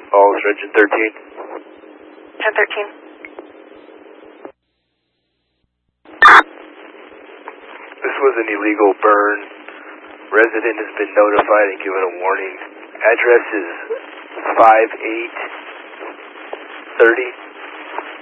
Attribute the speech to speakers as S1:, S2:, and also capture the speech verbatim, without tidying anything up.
S1: All Stretch thirteen.
S2: ten thirteen.
S1: This was an illegal burn. Resident has been notified and given a warning. Address is five eight thirty